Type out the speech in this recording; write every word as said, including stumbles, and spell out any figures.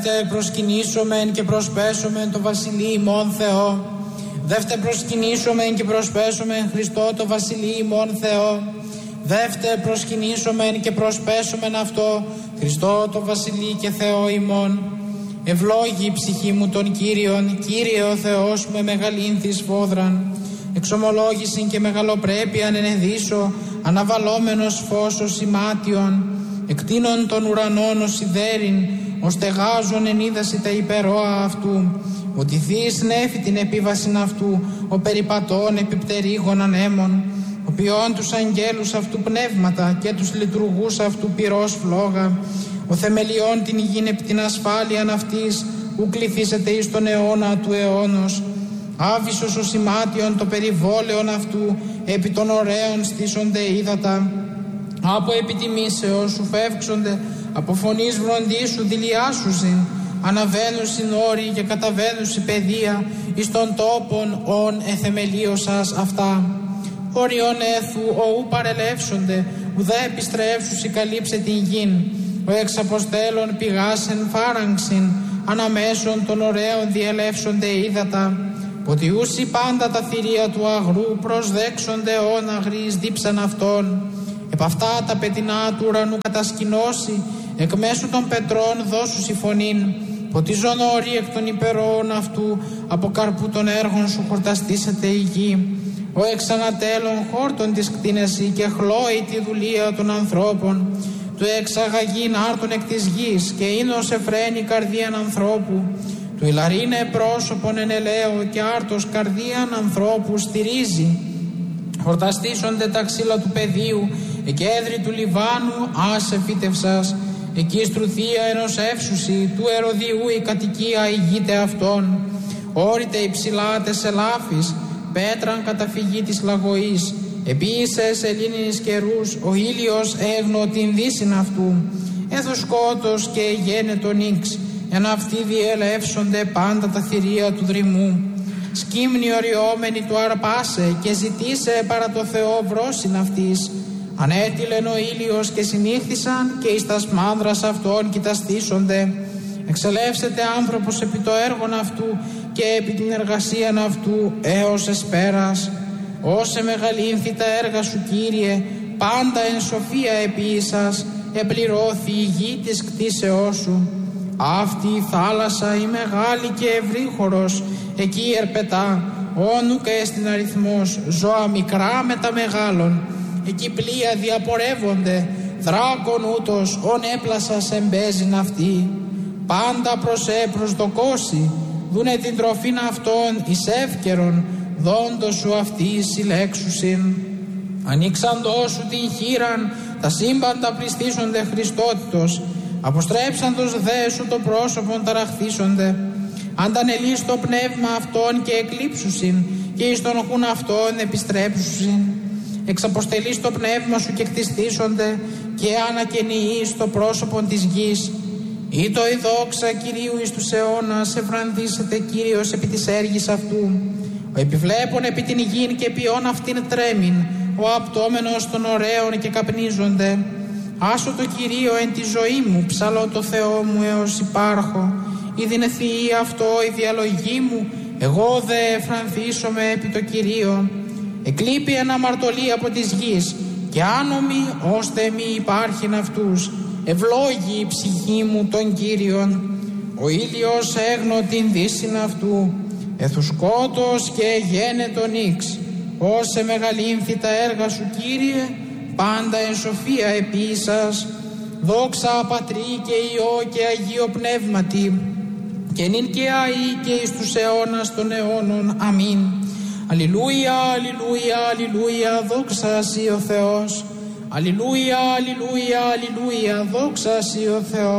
Δεύτε προσκυνήσομεν και προσπέσομεν το Βασιλεί ημών Θεό. Δεύτε προσκυνήσομεν και προσπέσομεν Χριστό το Βασιλεί ημών Θεό. Δεύτε προσκυνήσομεν και προσπέσομεν αυτό Χριστό το Βασιλεί και Θεό ημών. Ευλόγη η ψυχή μου τον Κύριον, Κύριε ο Θεός με μεγαλύνθη σφόδραν. Εξομολόγησιν και μεγαλοπρέπειαν ενεδίσω, αναβαλόμενος φως ως ημάτιον. Εκτείνων των ουρανών ως σιδέριν, ως στεγάζων εν είδαση τα υπερόα αυτού. Ότι θείς νέφη την επίβασιν αυτού, ο περιπατών επιπτερίγων ανέμων. Ο ποιόν τους αγγέλους αυτού πνεύματα και τους λειτουργούς αυτού πυρός φλόγα. Ο θεμελιών την υγιήν επί την ασφάλειαν αυτής, ου κληθήσετε εις τον αιώνα του αιώνος. Άβυσσος ο σημάτιον το περιβόλαιον αυτού, επί των ωραίων στήσονται ύδατα. Από επιτιμήσεως σου φεύξονται, από φωνής βροντίσου δηλιάσουσιν. Αναβαίνουσιν όροι και καταβαίνουσιν παιδεία, εις των τόπων ον εθεμελίωσας αυτά. Όριον έθου οου παρελεύσονται, ουδέ επιστρέψουσι καλύψε την γην. Ο εξ αποστέλων πηγάσεν φάραγξιν, αναμέσων των ωραίων διελεύσονται ύδατα. Ποτιούσι πάντα τα θηρία του αγρού, προσδέξονται όν αγρείς δίψαν αυτών. Επ' αυτά τα πετεινά του ουρανού κατασκηνώσει, εκ μέσου των πετρών δώσουσι φωνήν. Ποτίζον όροι εκ των υπερών αυτού, από καρπού των έργων σου χορταστήσεται η γη. Ο εξ ανατέλων χόρτων της κτίνεση και χλώει τη δουλεία των ανθρώπων. Του εξαγαγήν άρτων εκ της γης και είναι ως εφραίνει καρδίαν ανθρώπου. Του ηλαρίνε πρόσωπον εν ελαίο και άρτος καρδίαν ανθρώπου στηρίζει. Χορταστήσονται τα ξύλα του πεδίου, εκέδρη του Λιβάνου άσε φύτευσας. Εκεί στρουθία ενός εύσουσι, του ερωδιού η κατοικία ηγείται αυτών. Όρειτε υψηλά τες ελάφης, πέτραν καταφυγή της λαγωής. Επίσης ελληνικής καιρούς, ο ήλιος έγνω την δύσιν αυτού. Έθω σκότος και γένετο νίξ, εν αυτοί διελεύσονται πάντα τα θηρία του δρυμού. Σκύμνη οριόμενη του αρπάσε και ζητήσε παρά το Θεό βρόσιν αυτής. Ανέτειλεν ο ήλιος και συνήχθησαν και εις τας μάνδρας αυτών κοιταστήσονται. Εξελεύσεται άνθρωπος επί το έργον αυτού και επί την εργασίαν αυτού έως εσπέρας. Όσε μεγαλύνθη τα έργα σου Κύριε, πάντα εν σοφία επίησας, επληρώθη η γη της κτίσεώς σου. Αυτή η θάλασσα η μεγάλη και ευρύχωρος, εκεί ερπετά, όνου και στην αριθμός, ζώα μικρά με τα μεγάλων. Εκεί πλοία διαπορεύονται, δράκον ούτως, ον έπλασας εμπέζειν αυτή. Πάντα προς ε προσδοκώσει, δούνε την τροφήν αυτών εις εύκαιρον, δόντος σου αυτή συλλέξουσιν. Ανοίξαντος σου την χείραν, τα σύμπαντα πληστήσονται Χριστότητος. Αποστρέψαντος δε σου το πρόσωπον ταραχθήσονται. Αντανελείς το πνεύμα αυτών και εκλείψουσιν, και εις τον χουν αυτών επιστρέψουσιν. Εξαποστελείς το πνεύμα σου και κτιστήσονται, και ανακαινιείς το πρόσωπον της γης. Ήτο η δόξα Κυρίου εις τους αιώνας, ευρανθήσεται Κύριος επί της έργης αυτού. Ο επιβλέπων επί την γην και ποιόν αυτήν τρέμην, ο απτόμενος των ωραίων και καπνίζονται. Άσο το Κυρίο εν τη ζωή μου, ψαλώ το Θεό μου έως υπάρχω. Ήδη θεία αυτό η διαλογή μου, εγώ δε εφρανθήσομαι επί το Κυρίο. Εκλείπει ένα αμαρτωλή από της γης, και άνομοι ώστε μη υπάρχειν αυτούς. Ευλόγη η ψυχή μου τον Κύριον. Ο ήλιος έγνω την δύσιν αυτού, εθου σκότος και γένετο νίξ. Όσε μεγαλύνθη τα έργα σου Κύριε, πάντα εν σοφία επίησας. Δόξα Πατρί και Υιό και Αγίο Πνεύματι, και νυν και αεί και εις τους αιώνας των αιώνων. Αμήν. Αλληλούια, αλληλούια, αλληλούια, δόξα σοι ο Θεός. Αλληλούια, αλληλούια, αλληλούια, δόξα σοι ο Θεός.